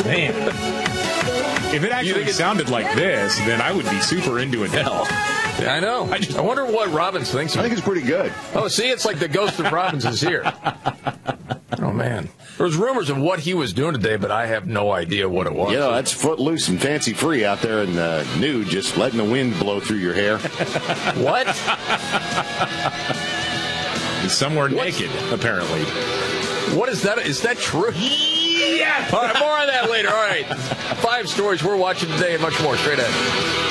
Man. If it actually sounded like this, then I would be super into Adele. I know. I wonder what Robbins thinks of it. I think it's pretty good. Oh, see, it's like the ghost of Robbins is here. Oh, man. There was rumors of what he was doing today, but I have no idea what it was. You know, that's footloose and fancy free out there in the nude, just letting the wind blow through your hair. What? Somewhere naked, apparently. What is that? Is that true? Yeah. All right, more on that later. All right. 5 stories we're watching today and much more straight ahead.